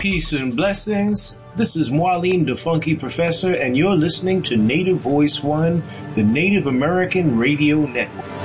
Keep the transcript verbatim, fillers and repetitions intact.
Peace and blessings. This is Marlene, the Funky Professor, and you're listening to Native Voice One, the Native American Radio Network.